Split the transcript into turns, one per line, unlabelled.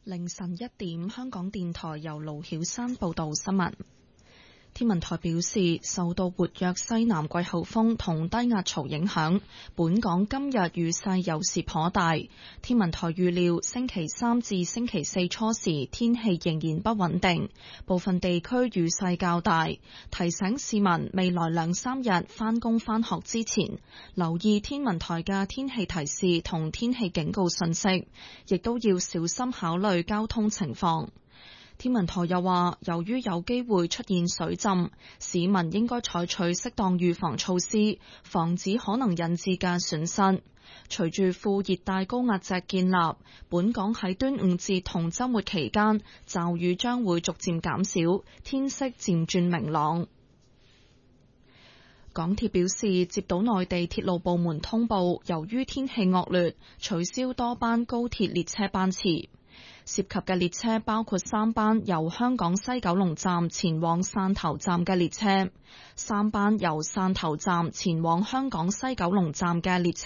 凌晨1點，香港電台由盧曉珊報道新聞。天文台表示，受到活躍西南季候風同低壓槽影響，本港今日雨勢有時頗大。天文台預料星期3至星期4初時天氣仍然不穩定，部分地區雨勢較大，提醒市民未來2-3日返工返學之前，留意天文台嘅天氣提示同天氣警告信息，亦都要小心考慮交通情況。天文台又話，由於有機會出現水浸，市民應該採取適當預防措施，防止可能引致嘅損失。隨住副熱帶高壓脊建立，本港喺端午節同週末期間，驟雨將會逐漸減少，天色漸轉明朗。港鐵表示，接到內地鐵路部門通報，由於天氣惡劣，取消多班高鐵列車班次。涉及嘅列車包括3班由香港西九龍站前往汕頭站嘅列車，3班由汕頭站前往香港西九龍站嘅列車。